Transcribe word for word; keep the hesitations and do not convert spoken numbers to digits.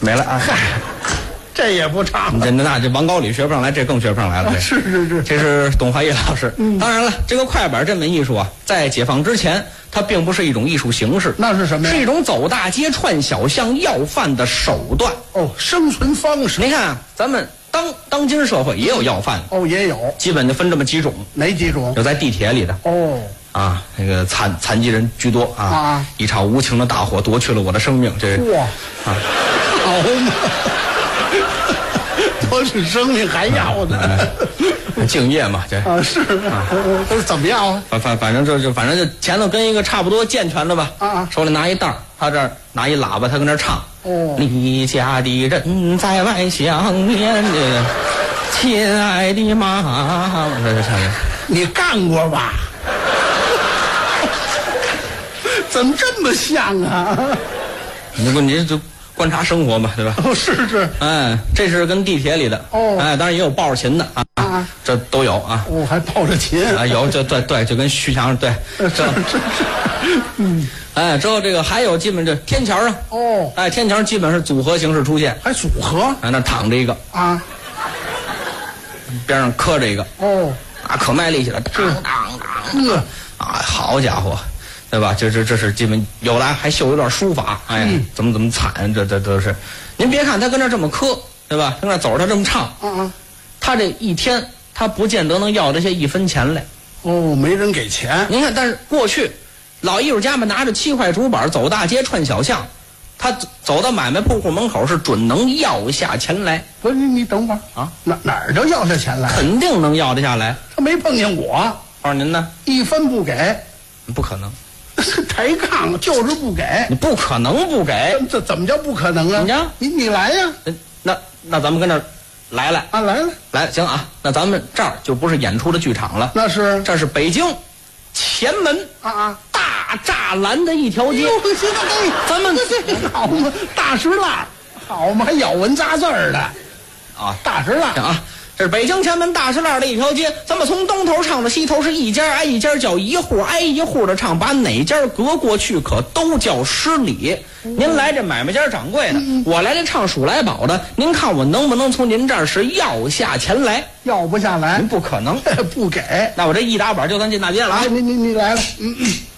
没了啊。 嗨，这也不唱了。 这那这王高里学不上来，这更学不上来了。 啊、是是是， 这是董怀义老师。嗯，当然了，这个快板这门艺术啊，在解放之前，它并不是一种艺术形式， 那是什么呀？ 是一种走大街串小巷要饭的手段。 哦，生存方式。 你看啊，咱们当当今社会也有要饭的。 哦，也有， 基本就分这么几种。 哪几种？ 有在地铁里的。 哦。 啊，那个残残疾人居多啊！ 啊， 一场无情的大火夺去了我的生命，这哇啊， 好嘛，夺取生命还要呢， 嗯、敬业嘛，这啊是啊，都是怎么样啊？ 反反反正就就反正就前头跟一个差不多健全的吧， 啊， 手里拿一袋儿，他这儿拿一喇叭，他跟那唱。 哦， 离家的人在外想念的，亲爱的妈，这这唱的。 你干过吧？怎么这么像啊？ 你不你就观察生活嘛，对吧？ 哦，是是。 哎，这是跟地铁里的。 哦。 哎，当然也有抱着琴的啊，啊这都有啊。 哦，还抱着琴啊，有就对对，就跟徐强对。 是是是。嗯。 哎，之后这个还有基本这天桥上。 哦。 哎，天桥基本是组合形式出现。 还组合？ 哎，那躺着一个啊， 边上磕着一个。 哦。 啊，可卖力气了，当当当。呃。啊，好家伙！对吧？这这这是基本有的还秀一段书法，哎，嗯、怎么怎么惨，这这都是。您别看他跟那这么磕，对吧？跟那走着他这么唱， 嗯嗯， 他这一天他不见得能要这些一分钱来。 哦，没人给钱。 您看，但是过去老艺术家们拿着七块竹板走大街串小巷，他走到买卖铺户门口是准能要下钱来。 不是你你等会儿啊，哪哪儿就要下钱来？ 肯定能要得下来。 他没碰见我。 我说您呢？ 一分不给。 不可能。 抬杠就是不给， 你不可能不给， 这怎么叫不可能啊？ 你讲， 你你来呀、 啊！那那咱们跟这儿来来啊，来了来，行啊，那咱们这儿就不是演出的剧场了， 那是这是北京前门啊啊大栅栏的一条街。咱们这好嘛，大石栏，好嘛，还咬文扎字儿的啊， 大石栏啊。这是北京前门大石栏的一条街，咱们从东头唱到西头，是一家挨一家叫一户挨一户的唱，把哪家隔过去可都叫失礼。嗯、您来这买卖家掌柜的，嗯、我来这唱数来宝的，您看我能不能从您这儿是要下钱来？ 要不下来， 您不可能， 不给。 那我这一打板就算进大街了啊！ 你你你来了，嗯嗯。